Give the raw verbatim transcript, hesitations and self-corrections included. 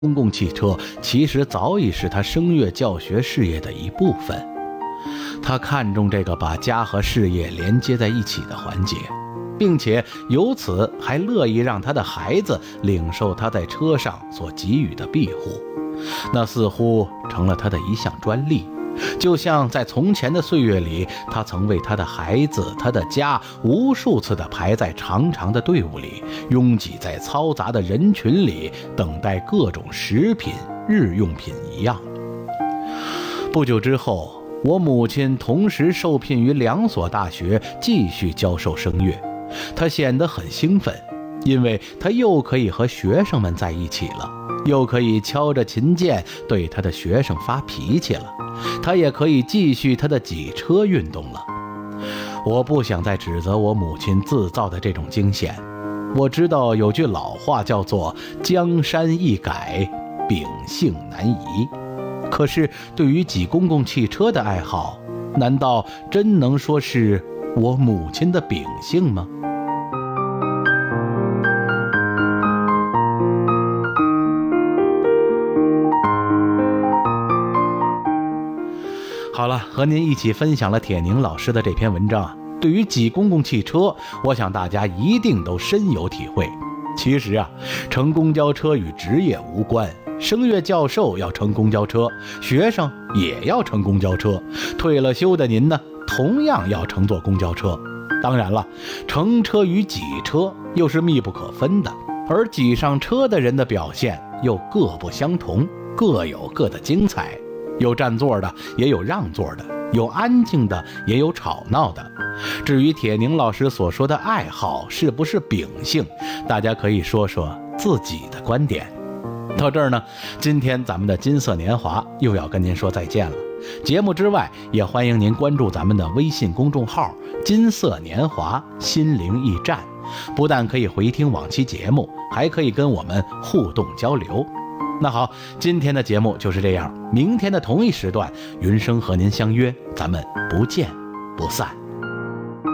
公共汽车其实早已是他声乐教学事业的一部分。他看重这个把家和事业连接在一起的环节，并且由此还乐意让他的孩子领受他在车上所给予的庇护，那似乎成了他的一项专利。就像在从前的岁月里，他曾为他的孩子、他的家无数次地排在长长的队伍里，拥挤在嘈杂的人群里，等待各种食品、日用品一样。不久之后，我母亲同时受聘于两所大学，继续教授声乐。她显得很兴奋，因为她又可以和学生们在一起了，又可以敲着琴键对她的学生发脾气了。他也可以继续他的挤车运动了。我不想再指责我母亲自造的这种惊险。我知道有句老话叫做江山易改，秉性难移。可是对于挤公共汽车的爱好，难道真能说是我母亲的秉性吗？好了，和您一起分享了铁凝老师的这篇文章啊。对于挤公共汽车，我想大家一定都深有体会。其实啊，乘公交车与职业无关，声乐教授要乘公交车，学生也要乘公交车，退了休的您呢，同样要乘坐公交车。当然了，乘车与挤车又是密不可分的，而挤上车的人的表现又各不相同，各有各的精彩。有占座的，也有让座的，有安静的，也有吵闹的。至于铁凝老师所说的爱好是不是秉性，大家可以说说自己的观点。到这儿呢，今天咱们的金色年华又要跟您说再见了。节目之外，也欢迎您关注咱们的微信公众号金色年华心灵驿站，不但可以回听往期节目，还可以跟我们互动交流。那好，今天的节目就是这样，明天的同一时段，云生和您相约，咱们不见不散。